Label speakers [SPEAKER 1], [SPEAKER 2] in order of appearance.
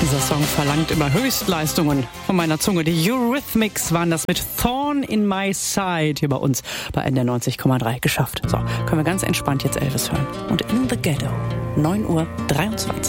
[SPEAKER 1] Dieser Song verlangt immer Höchstleistungen von meiner Zunge. Die Eurythmics waren das mit Thorn in My Side hier bei uns bei NDR 90,3 geschafft. So, können wir ganz entspannt jetzt Elvis hören. Und In the Ghetto, 9:23 Uhr.